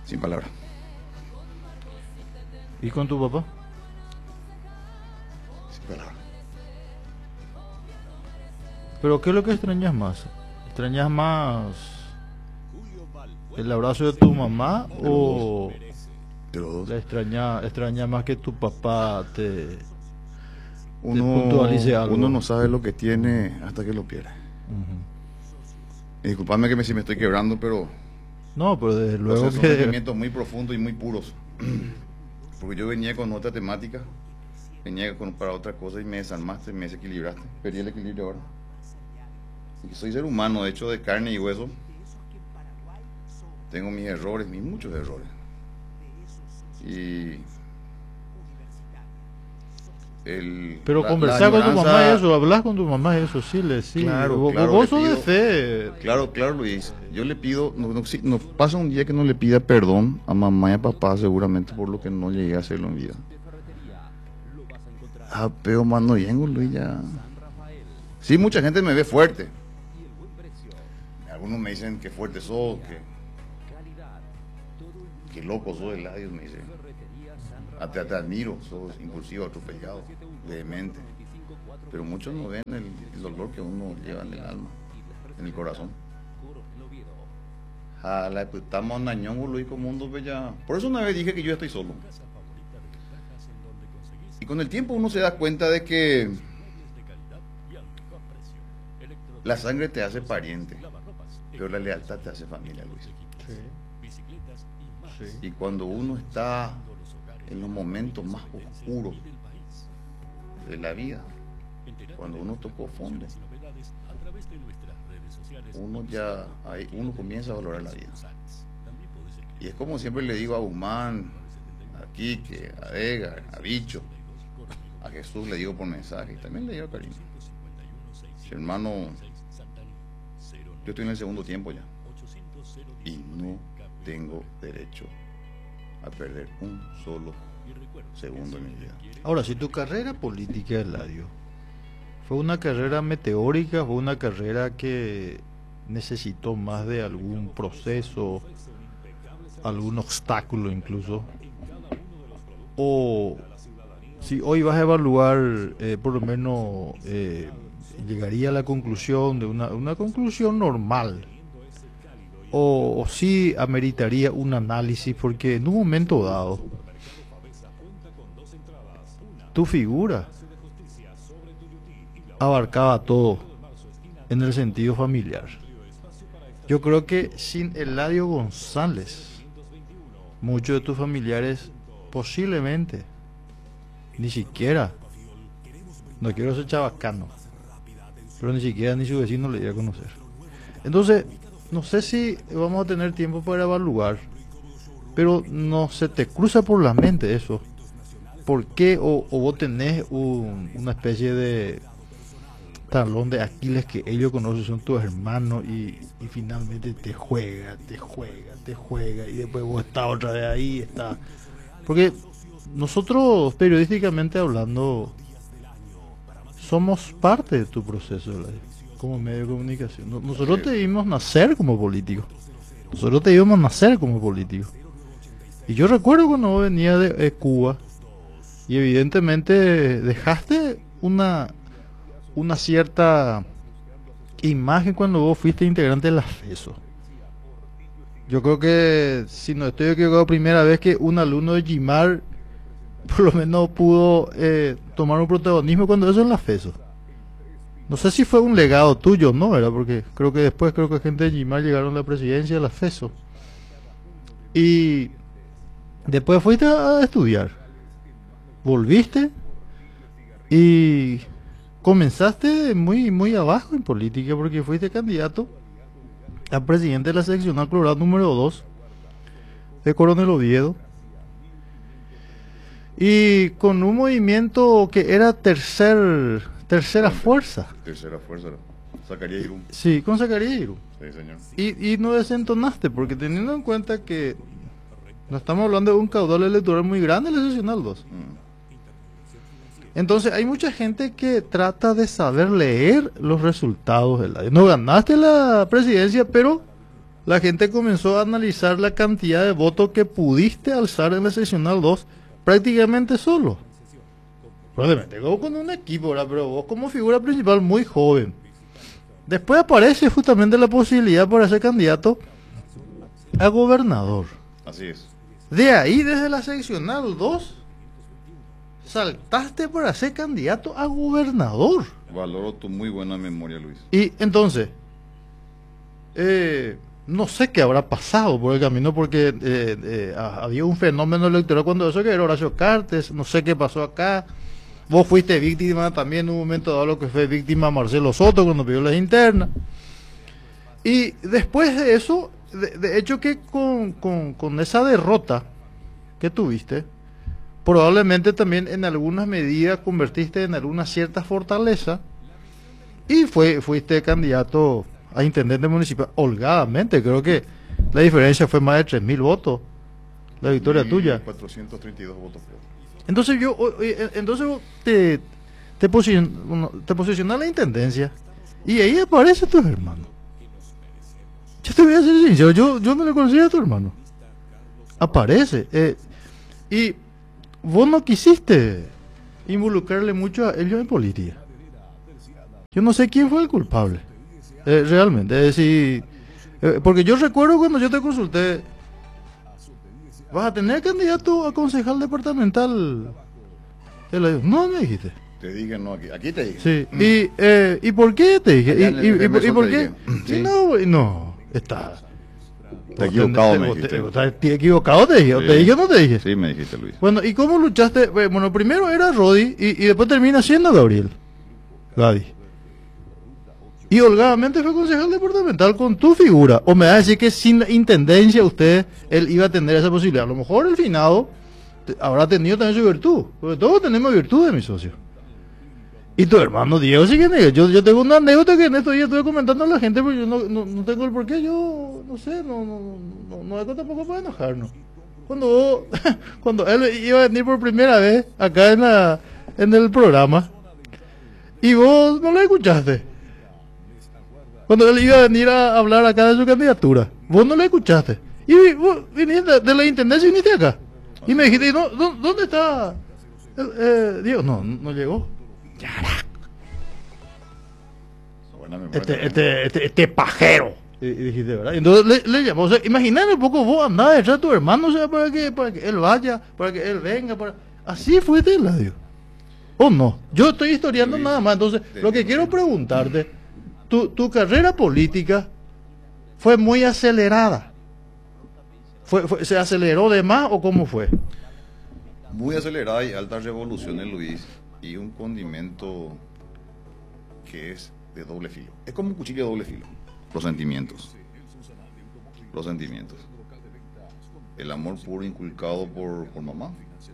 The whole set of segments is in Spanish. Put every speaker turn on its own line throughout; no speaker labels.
Sin palabras.
¿Y con tu papá?
Sin palabras.
¿Pero qué es lo que extrañas más? ¿Extrañas más el abrazo de tu mamá o
De los dos.
la extraña más que tu papá te
Uno,
puntualice algo?
uno no sabe lo que tiene hasta que lo pierde.
Ujú.
Y disculpadme si me estoy quebrando, pero
No, pero desde luego
son
que...
sentimientos muy profundos y muy puros. Porque yo venía con otra temática, para otra cosa y me desarmaste, me desequilibraste. Perdí el equilibrio ahora. Y que soy ser humano, hecho de carne y hueso. Tengo mis errores, mis muchos errores. Y
Pero
la
conversar con tu
añoranza-
mamá eso, hablas con tu mamá eso, sí, sí.
Claro,
Vos,
claro,
vos
le
sos de
pido-
fe.
Claro, Luis. Yo le pido, no pasa un día que no le pida perdón a mamá y a papá, seguramente por lo que no llegué a hacerlo en vida. Ah, pero mano, yengo, Luis, ya. Sí, mucha gente me ve fuerte. Algunos me dicen que fuerte sos, que loco sos, Eladio, me dicen. Te admiro, sos impulsivo, atropellado, vehemente. Pero muchos no ven el dolor que uno lleva en el alma, en el corazón. Estamos en añón, Luis, como mundo bella. Por eso una vez dije que yo estoy solo. Y con el tiempo uno se da cuenta de que la sangre te hace pariente, pero la lealtad te hace familia, Luis.
Sí.
Y cuando uno está en los momentos más oscuros de la vida, cuando uno tocó fondo, uno comienza a valorar la vida. Y es como siempre le digo a Guzmán, a Quique, a Edgar, a Bicho, a Jesús le digo por mensaje, y también le digo a Karina. Hermano, yo estoy en el segundo tiempo ya, y no tengo derecho a perder un solo segundo en mi vida.
Ahora, si tu carrera política, Eladio, fue una carrera meteórica, fue una carrera que necesitó más de algún proceso, algún obstáculo incluso, o si hoy vas a evaluar, por lo menos llegaría a la conclusión de una conclusión normal, o sí ameritaría un análisis, porque en un momento dado tu figura abarcaba todo en el sentido familiar. Yo creo que sin Eladio González, muchos de tus familiares posiblemente ni siquiera, no quiero ser chabacano, pero ni siquiera ni su vecino le iba a conocer. Entonces, no sé si vamos a tener tiempo para evaluar, pero no se te cruza por la mente eso. ¿Por qué? O vos tenés una especie de talón de Aquiles que ellos conocen, son tus hermanos y finalmente te juega y después vos estás otra vez ahí, está. Porque nosotros, periodísticamente hablando, somos parte de tu proceso, como medio de comunicación. Nosotros te vimos nacer como político. Y yo recuerdo cuando vos venías de Cuba y evidentemente dejaste una cierta imagen cuando vos fuiste integrante de la FESO. Yo creo que, si no estoy equivocado, primera vez que un alumno de Gimar por lo menos pudo tomar un protagonismo cuando eso en la FESO. No sé si fue un legado tuyo, ¿no? ¿Verdad? Porque creo que gente de Gimar llegaron a la presidencia de la FESO. Y después fuiste a estudiar. Volviste y comenzaste muy abajo en política, porque fuiste candidato a presidente de la seccional Colorado número 2 de Coronel Oviedo, y con un movimiento que era tercera fuerza.
Tercera fuerza, Zacarías Irún.
Sí, con Zacarías Irún.
Sí, señor.
Y no desentonaste, porque teniendo en cuenta que no estamos hablando de un caudal electoral muy grande la seccional 2. Entonces hay mucha gente que trata de saber leer los resultados. No ganaste la presidencia, pero la gente comenzó a analizar la cantidad de votos que pudiste alzar en la seccional 2 prácticamente solo. Probablemente vos con un equipo, ¿verdad? Pero vos como figura principal muy joven. Después aparece justamente la posibilidad para ser candidato a gobernador.
Así es.
De ahí, desde la seccional 2, saltaste para ser candidato a gobernador.
Valoro tu muy buena memoria, Luis.
Y entonces, no sé qué habrá pasado por el camino, porque había un fenómeno electoral cuando eso, que era Horacio Cartes, no sé qué pasó acá. Vos fuiste víctima también en un momento dado, lo que fue víctima Marcelo Soto cuando pidió las internas. Y después de eso, de hecho que con esa derrota que tuviste, probablemente también en algunas medidas convertiste en alguna cierta fortaleza y fuiste candidato a intendente municipal holgadamente. Creo que la diferencia fue más de 3.000 votos, la victoria tuya.
432 votos.
Entonces vos te posicionás en la intendencia y ahí aparece tu hermano. Yo te voy a ser sincero, yo no le conocía a tu hermano. Aparece. Y vos no quisiste involucrarle mucho a ellos en política. Yo no sé quién fue el culpable, realmente. Es decir, porque yo recuerdo cuando yo te consulté, ¿vas a tener candidato a concejal departamental? No, me dijiste.
Te dije no, aquí te dije.
Sí. ¿Y por qué te dije? ¿Y por qué?
Sí.
No, está
equivocado, me dijiste.
¿Estás equivocado, te dije?
Sí.
¿Te dije o no te dije?
Sí, me dijiste, Luis.
Bueno, ¿y cómo luchaste? Bueno, primero era Rodi y después termina siendo Gaby. Y holgadamente fue concejal departamental con tu figura. O me vas a decir que sin la intendencia él iba a tener esa posibilidad. A lo mejor el finado habrá tenido también su virtud. Porque todos tenemos virtudes, mi socio. Y tu hermano Diego sí que nega. Yo tengo una anécdota que en estos días estuve comentando a la gente, pero yo no tengo el porqué. Yo no sé, no es tampoco para enojarnos. Cuando él iba a venir por primera vez acá en el programa, y vos no lo escuchaste. Cuando él iba a venir a hablar acá de su candidatura, vos no lo escuchaste. Y vos viniste de la intendencia y viniste acá. Y me dijiste, ¿dónde está Diego? No llegó. Este pajero. Y dijiste, ¿verdad? Y entonces le llamó. O sea, imagínate un poco, vos andás detrás de tu hermano, o sea, para que él vaya, para que él venga. Así fue este Eladio. ¿O no? Yo estoy historiando nada más. Entonces, lo que quiero preguntarte, tu carrera política fue muy acelerada. ¿Se aceleró de más o cómo fue?
Muy acelerada y altas revoluciones, Luis, y un condimento que es de doble filo. Es como un cuchillo de doble filo. Los sentimientos. El amor puro inculcado por mamá.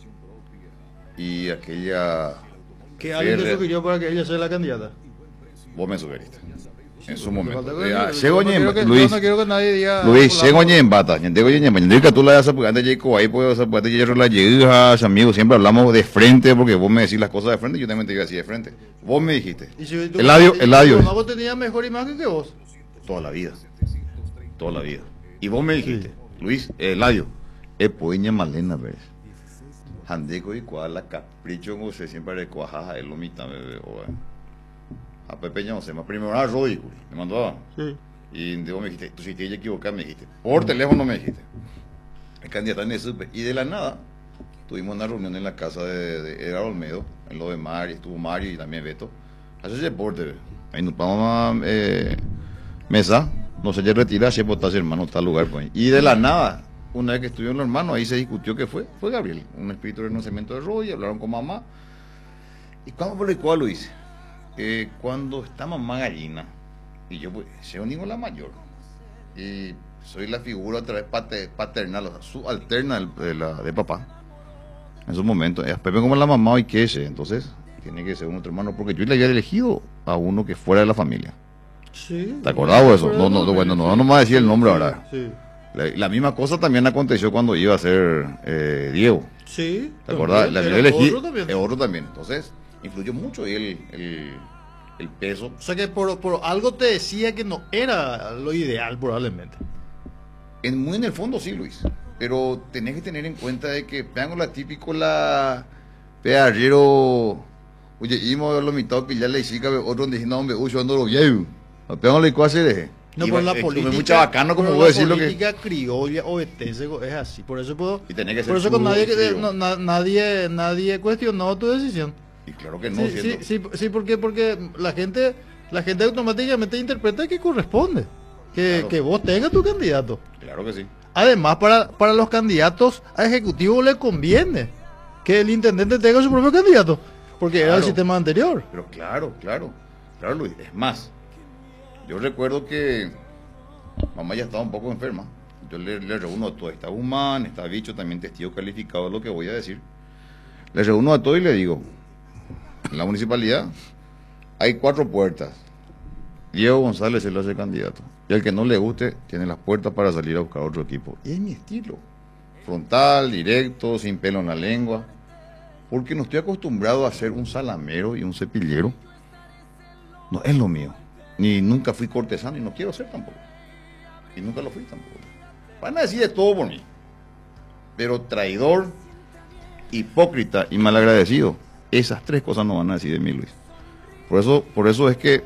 Y aquella...
¿Que alguien te sugirió para que ella sea la candidata?
Vos me sugeriste. En su momento.
Luis, no quiero que nadie diga.
Luis, llego en bata. Digo que tú la das porque antes llego ahí, pues, yo la llegas, amigos, siempre hablamos de frente porque vos me decís las cosas de frente, yo también te digo así de frente. Vos me dijiste. Eladio.
¿Vos tenía mejor imagen que vos?
Toda la vida. Y vos me dijiste, Luis, Eladio, poña Malena, ¿ves? Handeco y cuala, capricho, como se siempre recuaja, es lo mitad, bebé, a Pepe no sé, más primero a Rodi, me mandó.
Sí.
Y luego me dijiste, tú si te equivocado, me dijiste. Por teléfono me dijiste. El candidato en ese, y de la nada, tuvimos una reunión en la casa de Edgar Olmedo, en lo de Mario, estuvo Mario y también Beto. Hace deporte, ahí nos vamos a mesa, no se retira, se botas hermano, tal lugar, pues. Y de la nada, una vez que estuvieron los hermanos, ahí se discutió que fue Gabriel, un espíritu de renacimiento de Rodi, hablaron con mamá. ¿Y cuándo publicó a Luis? Cuando está mamá gallina, y yo pues soy un niño la mayor, y soy la figura otra vez paternal, o sea, subalterna de papá, en su momento, Pepe como la mamá y que ese, entonces tiene que ser un otro hermano, porque yo le había elegido a uno que fuera de la familia.
Sí.
¿Te acordás de eso? No me va a decir el nombre ahora.
Sí.
La misma cosa también aconteció cuando iba a ser Diego.
Sí.
¿Te acordás? La elegí,
otro
también. Entonces, influyó mucho ahí el peso.
O sea que por algo te decía que no era lo ideal, probablemente.
Muy en el fondo sí, Luis. Pero tenés que tener en cuenta de que pegan la típico la pearrero. Oye, íbamos a lo mitad que ya le hiciste otro donde no, hombre, uy, yo ando lo viejo. Pegan la cosa de.
No, por la política.
Mucha bacano, como
por
vos decís
la
lo que.
política criolla obedece, es así. Por eso puedo.
Y tenés que ser
Por eso con
chulo,
nadie,
frío.
nadie cuestionó tu decisión.
Y claro que no,
Sí, porque la gente automáticamente interpreta que corresponde.
Claro.
Que vos tengas tu candidato.
Claro que sí.
Además, para los candidatos a ejecutivo le conviene que el intendente tenga su propio candidato, porque era el sistema anterior.
Pero claro, Luis. Es más, yo recuerdo que mamá ya estaba un poco enferma. Yo le reúno a todo. Está Guzmán, está Bicho, también testigo calificado de lo que voy a decir. Le reúno a todo y le digo, en la municipalidad hay 4 puertas. Diego González se lo hace candidato. Y al que no le guste, tiene las puertas para salir a buscar otro equipo. Y es mi estilo. Frontal, directo, sin pelo en la lengua. Porque no estoy acostumbrado a ser un salamero y un cepillero. No es lo mío. Ni nunca fui cortesano y no quiero ser tampoco. Y nunca lo fui tampoco. Van a decir de todo por mí. Pero traidor, hipócrita y malagradecido. Esas 3 cosas no van a decir de mí, Luis. Por eso es que